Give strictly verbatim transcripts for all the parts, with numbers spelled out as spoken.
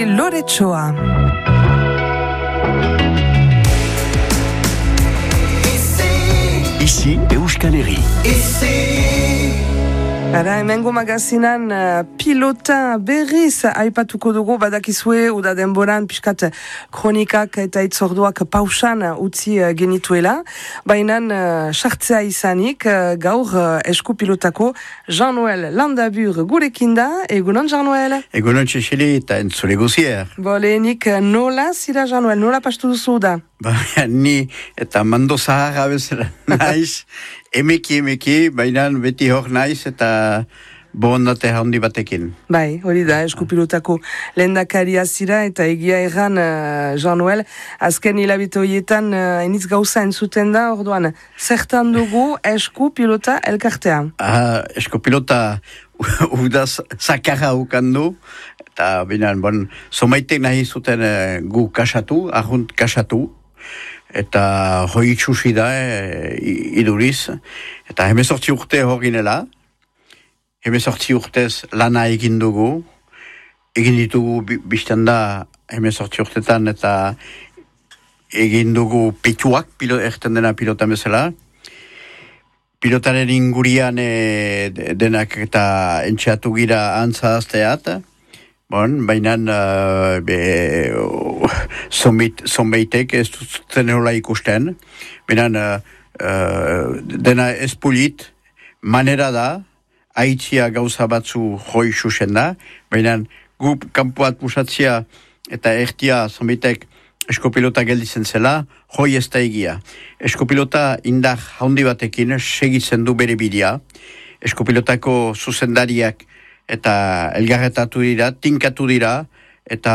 Loretxoa. Ici, Euskal Herri. Ara, hemengo magazinan uh, pilota berriz aipatuko dugu, badakizue uda denboran pixkat kronikak eta itzorduak pausan utzi uh, genituela. Baina uh, sartzea izanik uh, gaur uh, esku pilotako Jean-Noël Landabur gurekin da. Egunon, Jean-Noël? Egunon, Txexili, eta entzule guzier. Bolenik, nola zira, Jean-Noël? Nola pastu duzu da? Ba, ni eta mando zaharra bezala naiz. Emeki, emeki, baina beti hor naiz eta borondate handi batekin. Bai, hori da, esku pilotako lehendakaria zira eta egia erran uh, Jean-Noël, azken hilabete horietan uh, enitz gauza entzuten da, orduan, zertan dugu esku pilota elkartea? Ah, esku pilota uda zakarra ukandu, eta baina, bon, somaitek nahi zuten uh, gu kasatu, ahunt kasatu, eta hoi itxusi da e, iduriz, eta hemezortzi urte horginela, hemezortzi urtez lana egin dugu, egin ditugu biztan da hemezortzi urtetan, eta egin dugu peituak, pilo, erten dena pilota bezala, pilotaren ingurian e, denak eta entxeatu gira antzazteat, bon, baina uh, zonbeitek ez duten hola ikusten, baina uh, uh, dena ez pulit, manera da, haitzia gauza batzu hoi susen da, baina gu kanpoat pusatzia eta ertia zonbeitek eskopilota gelditzen zela, hoi ez da egia. Eskopilota indar haundi batekin segitzen du bere bidea, eskopilotako zuzendariak eta elgarretatu dira, tinkatu dira, eta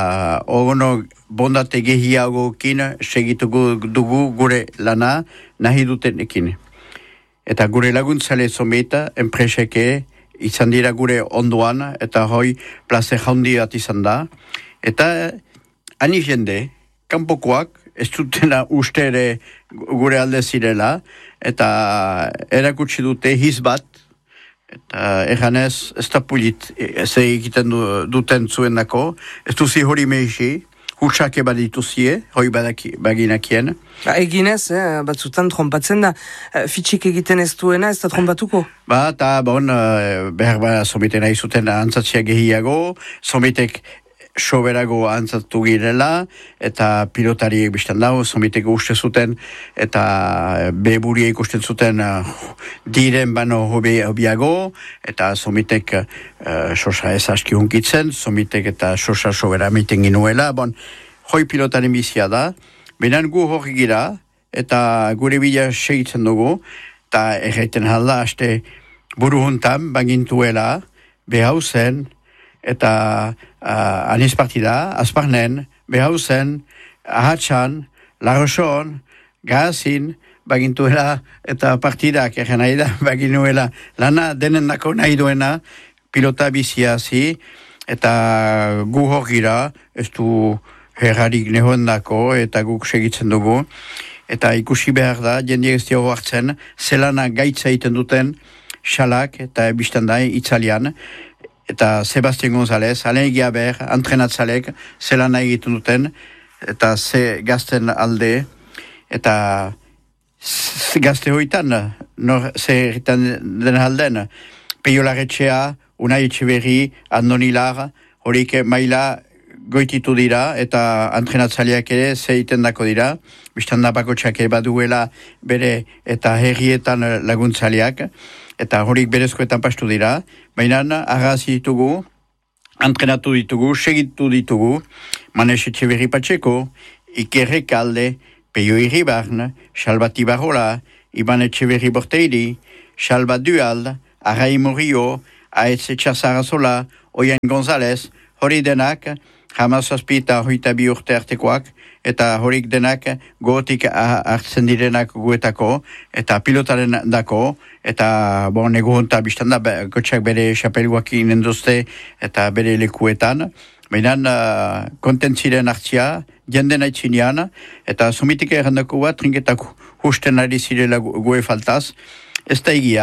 ogono bondate gehiagokin segitugu dugu gure lana nahi dutenekin. Eta gure laguntzale zometa, enpreseke, izan dira gure ondoan, eta hoi plaze jaundi bat izan da. Eta ani jende, kanpokoak, ez dutena uste ere gure alde zirela, eta erakutsi dute hiz bat, eta erganez, ez da pulit, ez egiten du, duten zuen dako, ez duzi hori mehisi, hutsake badituzie, hoi badaki, baginakien. Ba, eginez, eh, batzutan trompatzen da, fitxik egiten ez duena, ez da trompatuko? Ba, eta bon, behar ba, somite nahi zuten antzatzia gehiago, somitek soberago antzatu girela, eta pilotariek biztan dago, somiteko uste zuten, eta beburia ikusten zuten uh, diren bano hobi, hobiago, eta somitek uh, sosa ez aski hunkitzen, somitek eta sosa sobera miten ginuela, bon, hoi pilotaren bizia da, benan gu hori gira, eta gure bila segitzen dugu, eta erraiten halda, haste buru huntan, bagintuela, behau zen, eta uh, aniz partida, azparnen, behauzen, ahatsan, larroson, gazin, bagintuela, eta partidak, egen nahi da, baginuela, lana denen dako nahi duena, pilota bizia zi, eta gu hor gira, ez du herrarik nehoen dako, eta guk segitzen dugu, eta ikusi behar da, jendiek ez diogu hartzen, zelana gaitza egiten duten, xalak, eta biztan da, itzalian, eta Sebastian González, Alain Giaber, entrenatzalek, zelan nahi egiten duten, eta ze gazten alde, eta ze gazte hoitan, nor, ze egiten den alden, Peio Larretxea, Unai Etxeberri, Andonilar, horik maila goititu dira, eta entrenatzaleak ere ze egiten dako dira, biztan da bakotxak ere baduela bere eta herrietan laguntzaleak, eta horik berezkoetan pastu dira, baina arrazi ditugu, antrenatu ditugu, segitu ditugu, Manes Etxeberri Patxeko, Iker Kalde, Peio Irribarn, Salvat Ibarrola, Iban Etxeberri Borteiri, Salvat Dual, Arrai Morio, Aetz Etxasarazola, Oien González, hori denak, Hamas Hospita hoita bi urte artekoak, eta horik denak gotik hartzen direnak guetako, eta pilotaren dako, eta bon, egu honta biztan da, gotxak bere xapeluak inenduzte, eta bere lekuetan, baina uh, kontentziren hartzia, jenden aitzinean, eta somitik errandako bat, trinketak husten ari zirela gue faltaz, ez da egia,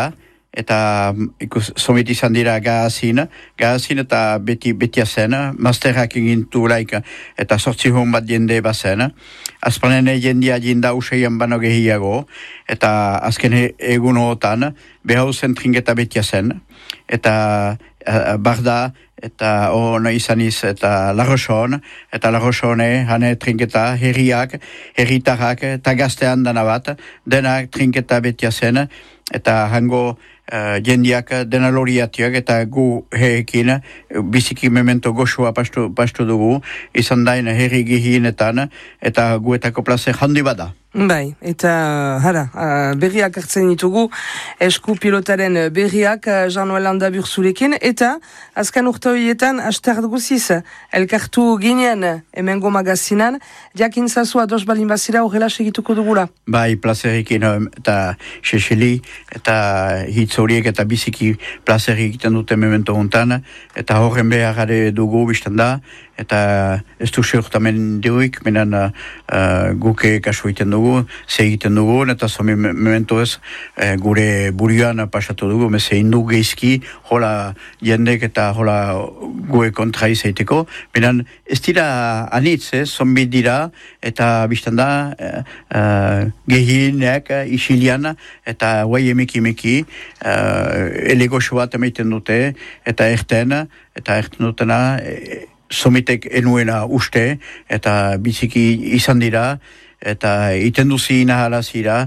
eta ikus, somit izan dira gazin, gazin eta beti betia zen, masterak egintu laik, eta sortzi hon bat jende bazen. Azpanene jendia jinda useian bano gehiago, eta azken egun hootan, behau zen trinketa betia zen, eta uh, barda, eta hona izaniz, eta Larrochon, eta Larrochone, hane trinketa, herriak, herritarrak, eta gaztean dana bat, denak trinketa betia zen, eta hango uh, jendiak dena loriatiak, eta gu heekin, biziki memento goxua pastu, pastu dugu, izan dain herri gehienetan, eta guetako plaze handi bada. Bai, eta hara, uh, berriak hartzen ditugu, esku pilotaren berriak uh, Jean-Noël Landabur zurekin, eta azkan urte horietan, astart guziz, elkartu ginen hemengo magazinan, jakin zazu ados balin bazira horrela segituko dugula. Bai, plazerikin, eta xexeli, eta hitz horiek eta biziki plazerik egiten dute memento hontan, eta horren beharare dugu biztan da, eta ez du seurtamen diruik, menan uh, guke kasu egiten dugu, ze egiten dugu, eta zomi memento ez uh, gure burian pasatu dugu, meze indu geizki, hola jendek eta hola gue kontra izaiteko, menan ez dira anitz, eh, zombi dira, eta biztan da uh, uh, gehienek uh, isilian, eta guai emeki emeki, uh, elegoxo bat emaiten dute, eta erten, eta erten dutena, eh, somitek enuena uste, eta biziki izan dira, eta itenduzi inahalazira,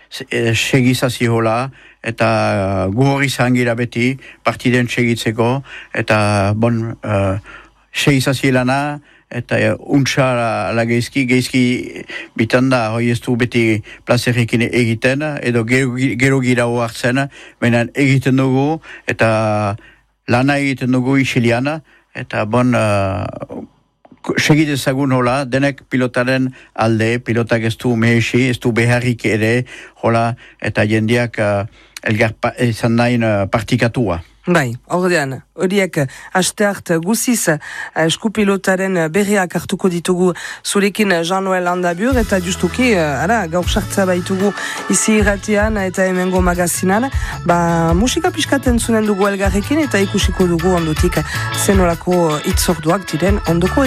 segizazi hola, eta gu hori zangira beti, partiden segitzeko, eta bon, uh, segizazi lana, eta untsa la, la geizki, geizki bitanda, hoi ez du beti plazerikin egiten, edo gero, gero gira hartzen, baina egiten dugu, eta lana egiten dugu isiliana, eta bon, uh, segit ezagun hola, denek pilotaren alde, pilotak ez du mehesi, ez du beharrik ere, hola, eta jendeak uh, elgar pa, izan nahin uh, partikatua. Bai, ordean, horiek asteart guziz eskupilotaren berriak hartuko ditugu zurekin Jean-Noël Landabur, eta justuki, ara, gaur sartza baitugu izi irratian eta hemengo magazinan, ba, musika piskaten zunen dugu elgarrekin, eta ikusiko dugu ondotik zenolako itzorduak diren ondoko